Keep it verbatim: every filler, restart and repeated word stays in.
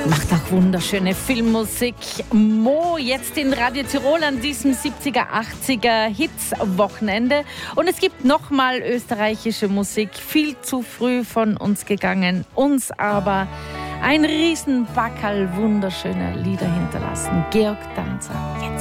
Macht auch wunderschöne Filmmusik. Mo, jetzt in Radio Tirol an diesem siebziger, achtziger Hits-Wochenende. Und es gibt nochmal österreichische Musik, viel zu früh von uns gegangen, uns aber ein Riesenbackerl wunderschöner Lieder hinterlassen. Georg Danzer, jetzt.